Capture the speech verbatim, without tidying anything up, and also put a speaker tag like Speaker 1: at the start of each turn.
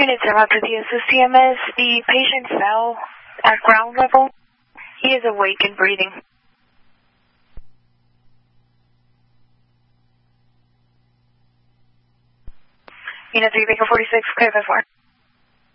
Speaker 1: Unit zero to the S C M S. The patient fell at ground level. He is awake and breathing. Unit three, Baker forty-six, clear by four.